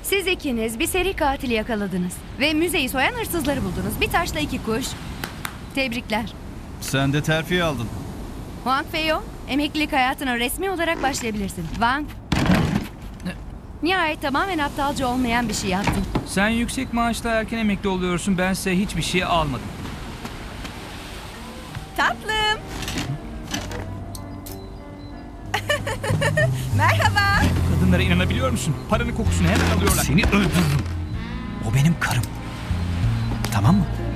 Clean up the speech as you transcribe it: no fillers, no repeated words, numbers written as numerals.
Siz ikiniz bir seri katili yakaladınız. Ve müzeyi soyan hırsızları buldunuz. Bir taşla iki kuş. Tebrikler. Sen de terfi aldın. Wang Feyo, emeklilik hayatına resmi olarak başlayabilirsin. Wang. Nihayet tamamen aptalca olmayan bir şey yaptın. Sen yüksek maaşla erken emekli oluyorsun. Bense hiçbir şey almadım. Tatlım. Merhaba. Kadınlara inanabiliyor musun? Paranın kokusunu hemen alıyorlar. Seni öldürürüm. O benim karım. Tamam mı?